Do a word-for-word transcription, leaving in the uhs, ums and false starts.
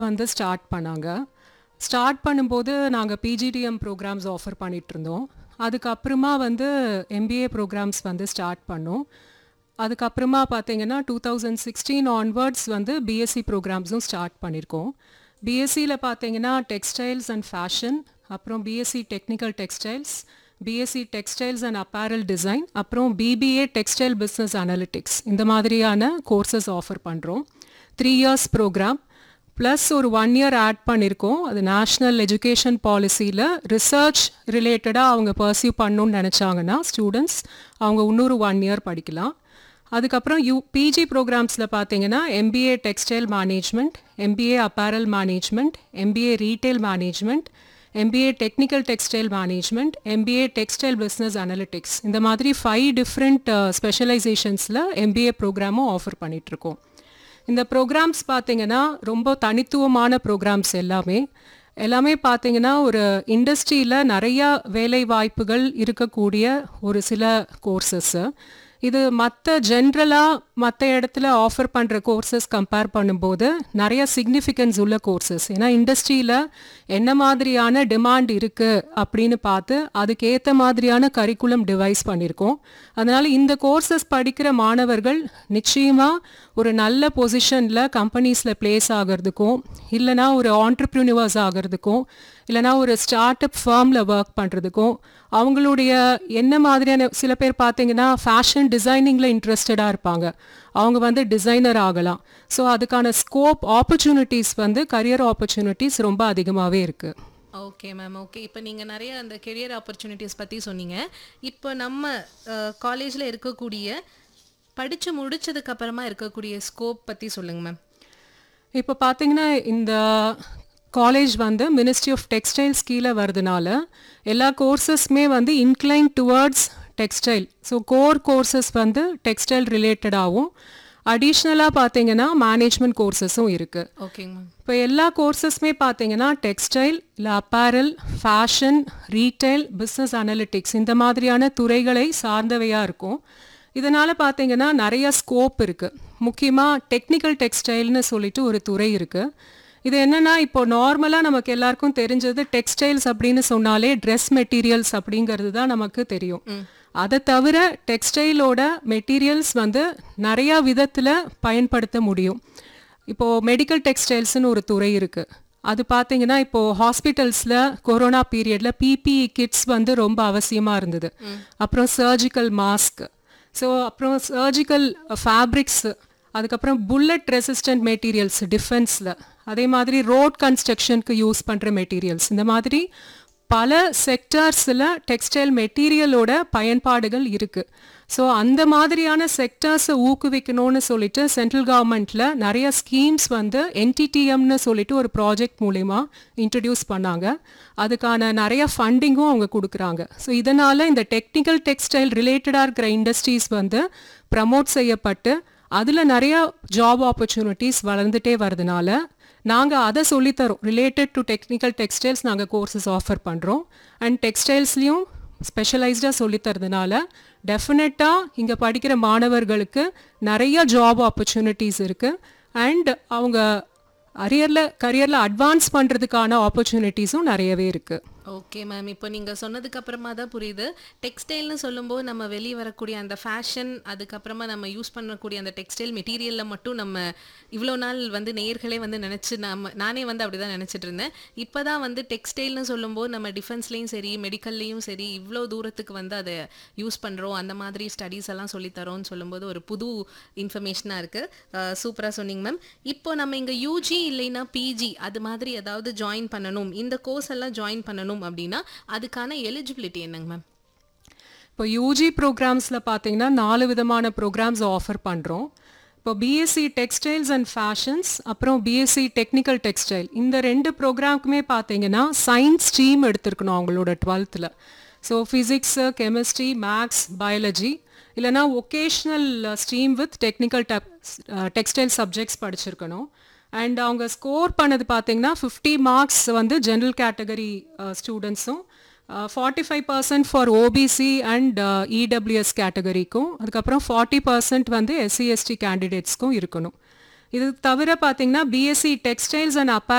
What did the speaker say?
வந்து ஸ்டார்ட் பண்ணாங்க. ஸ்டார்ட் பண்ணும்போது நாங்கள் பிஜிடிஎம் ப்ரோக்ராம்ஸ் ஆஃபர் பண்ணிட்டு இருந்தோம். அதுக்கப்புறமா வந்து எம்பிஏ ப்ரோக்ராம்ஸ் வந்து ஸ்டார்ட் பண்ணோம். அதுக்கப்புறமா பார்த்தீங்கன்னா டூ தௌசண்ட் சிக்ஸ்டீன் ஆன்வர்ட்ஸ் வந்து பிஎஸ்சி ப்ரோக்ராம்ஸும் ஸ்டார்ட் பண்ணியிருக்கோம். பிஎஸ்சியில் பார்த்தீங்கன்னா டெக்ஸ்டைல்ஸ் அண்ட் ஃபேஷன், அப்புறம் BSc technical textiles, BSc textiles and apparel design, அப்புறம் பிபிஏ டெக்ஸ்டைல் பிஸ்னஸ் அனாலிட்டிக்ஸ், இந்த மாதிரியான கோர்சஸ் ஆஃபர் பண்ணுறோம். த்ரீ இயர்ஸ் ப்ரோக்ராம் ப்ளஸ் ஒரு ஒன் இயர் ஆட் பண்ணியிருக்கோம். அது நேஷ்னல் எஜுகேஷன் பாலிசியில் ரிசர்ச் ரிலேட்டடாக அவங்க பர்சியூ பண்ணணுன்னு நினச்சாங்கன்னா ஸ்டூடெண்ட்ஸ் அவங்க இன்னொரு ஒன் இயர் படிக்கலாம். அதுக்கப்புறம் யூ பிஜி ப்ரோக்ராம்ஸில் பார்த்தீங்கன்னா MBA textile management, MBA apparel management, MBA retail management, MBA technical textile management, MBA textile business analytics, இந்த மாதிரி ஃபைவ் டிஃப்ரெண்ட் ஸ்பெஷலைசேஷன்ஸில் எம்பிஏ ப்ரோக்ராமும் ஆஃபர் பண்ணிகிட்ருக்கோம். இந்த ப்ரோக்ராம்ஸ் பார்த்தீங்கன்னா ரொம்ப தனித்துவமான ப்ரோக்ராம்ஸ் எல்லாமே எல்லாமே பார்த்தீங்கன்னா ஒரு இண்டஸ்ட்ரியில் நிறையா வேலை வாய்ப்புகள் இருக்கக்கூடிய ஒரு சில கோர்சஸ்ஸு. இது மற்ற ஜென்ரலாக மற்ற இடத்துல ஆஃபர் பண்ணுற கோர்சஸ் கம்பேர் பண்ணும்போது நிறைய சிக்னிஃபிகன்ஸ் உள்ள கோர்சஸ். ஏன்னா இண்டஸ்ட்ரியில் என்ன மாதிரியான டிமாண்ட் இருக்குது அப்படின்னு பார்த்து அதுக்கேற்ற மாதிரியான கரிக்குலம் டிவைஸ் பண்ணியிருக்கோம். அதனால் இந்த கோர்சஸ் படிக்கிற மாணவர்கள் நிச்சயமாக ஒரு நல்ல பொசிஷனில் கம்பெனிஸில் பிளேஸ் ஆகிறதுக்கும், இல்லைனா ஒரு ஆண்டர்ப்ரூனிவர்ஸ் ஆகிறதுக்கும், இல்லைனா ஒரு ஸ்டார்ட் அப் ஃபார்மில் ஒர்க் பண்ணுறதுக்கும், அவங்களுடைய என்ன மாதிரியான சில பேர் பார்த்தீங்கன்னா ஃபேஷன் டிசைனிங்கில் இன்ட்ரெஸ்டடாக இருப்பாங்க, அவங்க வந்து டிசைனர் ஆகலாம். ஸோ அதுக்கான ஸ்கோப் ஆப்பர்ச்சுனிட்டிஸ் வந்து கரியர் ஆப்பர்ச்சுனிட்டிஸ் ரொம்ப அதிகமாகவே இருக்குது. Okay ma'am, okay. இப்போ நீங்கள் நிறைய அந்த கெரியர் ஆப்பர்ச்சுனிட்டிஸ் பற்றி சொன்னீங்க. இப்போ நம்ம காலேஜில் இருக்கக்கூடிய படித்து முடித்ததுக்கு அப்புறமா இருக்கக்கூடிய ஸ்கோப் பற்றி சொல்லுங்கள் மேம். இப்போ பார்த்தீங்கன்னா இந்த காலேஜ் வந்து மினிஸ்ட்ரி ஆஃப் டெக்ஸ்டைல்ஸ் கீழே வருதுனால எல்லா கோர்சஸ்மே வந்து incline towards textile. So core courses வந்து டெக்ஸ்டைல் ரிலேட்டடாகவும் அடிஷ்னலாக பார்த்தீங்கன்னா மேனேஜ்மெண்ட் கோர்சஸும் இருக்குது. ஓகேங்க மேம். இப்போ எல்லா கோர்சஸ்மே பார்த்தீங்கன்னா டெக்ஸ்டைல் இல்லை apparel, fashion, retail, business analytics, இந்த மாதிரியான துறைகளை சார்ந்தவையாக இருக்கும். இதனால் பார்த்தீங்கன்னா நிறைய ஸ்கோப் இருக்குது. முக்கியமாக டெக்னிக்கல் டெக்ஸ்டைல்னு சொல்லிட்டு ஒரு துறை இருக்குது. இது என்னென்னா இப்போ நார்மலாக நமக்கு எல்லாருக்கும் தெரிஞ்சது டெக்ஸ்டைல்ஸ் அப்படின்னு சொன்னாலே ட்ரெஸ் மெட்டீரியல்ஸ் அப்படிங்கிறது தான் நமக்கு தெரியும். அதை தவிர டெக்ஸ்டைலோட மெட்டீரியல்ஸ் வந்து நிறையா விதத்தில் பயன்படுத்த முடியும். இப்போது மெடிக்கல் டெக்ஸ்டைல்ஸ்னு ஒரு துறை இருக்குது. அது பார்த்தீங்கன்னா இப்போது ஹாஸ்பிட்டல்ஸில் கொரோனா பீரியடில் பிபிஇ கிட்ஸ் வந்து ரொம்ப அவசியமாக இருந்தது. அப்புறம் சர்ஜிக்கல் மாஸ்க், ஸோ அப்புறம் சர்ஜிக்கல் ஃபேப்ரிக்ஸ், அதுக்கப்புறம் புல்லட் ரெசிஸ்டன்ட் மெட்டீரியல்ஸ் டிஃபென்ஸில், அதே மாதிரி ரோட் கன்ஸ்ட்ரக்ஷனுக்கு யூஸ் பண்ணுற மெட்டீரியல்ஸ், இந்த மாதிரி பல செக்டார்ஸில் டெக்ஸ்டைல் மெட்டீரியலோட பயன்பாடுகள் இருக்குது. ஸோ அந்த மாதிரியான செக்டார்ஸை ஊக்குவிக்கணும்னு சொல்லிட்டு சென்ட்ரல் கவர்மெண்ட்டில் நிறைய ஸ்கீம்ஸ் வந்து என்டிடிஎம்னு சொல்லிட்டு ஒரு ப்ராஜெக்ட் மூலமா இன்ட்ரடியூஸ் பண்ணாங்க. அதுக்கான நிறைய ஃபண்டிங்கும் அவங்க கொடுக்குறாங்க. ஸோ இதனால் இந்த டெக்னிக்கல் டெக்ஸ்டைல் ரிலேட்டடாக இருக்கிற இண்டஸ்ட்ரீஸ் வந்து ப்ரமோட் செய்யப்பட்டு அதில் நிறையா ஜாப் ஆப்பர்ச்சுனிட்டிஸ் வளர்ந்துட்டே வரதுனால நாங்கள் அதை சொல்லித்தரோம். ரிலேட்டட் டு டெக்னிக்கல் டெக்ஸ்டைல்ஸ் நாங்கள் கோர்சஸ் ஆஃபர் பண்ணுறோம். அண்ட் டெக்ஸ்டைல்ஸ்லேயும் ஸ்பெஷலைஸ்டாக சொல்லித்தரதுனால டெஃபினட்டாக இங்கே படிக்கிற மாணவர்களுக்கு நிறைய ஜாப் ஆப்பர்ச்சுனிட்டிஸ் இருக்குது. அண்ட் அவங்க அரியரில் கரியரில் அட்வான்ஸ் பண்ணுறதுக்கான ஆப்பர்ச்சுனிட்டிஸும் நிறையவே இருக்குது. Okay ma'am. இப்போ நீங்கள் சொன்னதுக்கு அப்புறமா தான் புரியுது, டெக்ஸ்டைல்னு சொல்லும்போது நம்ம வெளியே வரக்கூடிய அந்த ஃபேஷன், அதுக்கப்புறமா நம்ம யூஸ் பண்ணக்கூடிய அந்த டெக்ஸ்டைல் மெட்டீரியலில் மட்டும் நம்ம இவ்வளோ நாள் வந்து நேயர்களே வந்து நினச்சி நம்ம நானே வந்து அப்படி தான் நினச்சிட்டு இருந்தேன். இப்போ தான் வந்து டெக்ஸ்டைல்னு சொல்லும்போது நம்ம டிஃபென்ஸ்லேயும் சரி மெடிக்கல்லையும் சரி இவ்வளோ தூரத்துக்கு வந்து அதை யூஸ் பண்ணுறோம், அந்த மாதிரி ஸ்டடீஸ் எல்லாம் சொல்லித்தரோன்னு சொல்லும்போது ஒரு புது இன்ஃபர்மேஷனாக இருக்குது. சூப்பராக சொன்னீங்க மேம். இப்போ நம்ம இங்கே யூஜி இல்லைன்னா பிஜி அது மாதிரி ஏதாவது ஜாயின் பண்ணணும், இந்த கோர்ஸ் எல்லாம் ஜாயின் பண்ணணும் அப்படின்னா அதுக்கான எலிஜிபிலிட்டி என்னங்க மேம்? இப்போ யூஜி ப்ரோக்ராம்ஸில் பார்த்தீங்கன்னா நாலு விதமான ப்ரோக்ராம்ஸ் ஆஃபர் பண்ணுறோம். இப்போ பிஎஸ்சி டெக்ஸ்டைல்ஸ் அண்ட் ஃபேஷன்ஸ், அப்புறம் பிஎஸ்சி டெக்னிக்கல் டெக்ஸ்டைல், இந்த ரெண்டு ப்ரோக்ராமுக்குமே பார்த்தீங்கன்னா சயின்ஸ் ஸ்ட்ரீம் எடுத்துருக்கணும் அவங்களோட டுவெல்த்தில். So physics, chemistry, maths, biology, இல்லைனா vocational stream with technical textile subjects படிச்சிருக்கணும். அண்ட் அவங்க ஸ்கோர் பண்ணது பார்த்தீங்கன்னா ஃபிஃப்டி மார்க்ஸ் வந்து ஜென்ரல் கேட்டகரி ஸ்டூடெண்ட்ஸும், forty five percent for OBC and EWS கேட்டகரிக்கும், அதுக்கப்புறம் ஃபார்ட்டி பர்சன்ட் வந்து எஸ்சி எஸ்டி கேண்டிடேட்ஸ்க்கும் இருக்கணும். இது தவிர பார்த்தீங்கன்னா பிஎஸ்சி டெக்ஸ்டைல்ஸ் அண்ட் அப்பா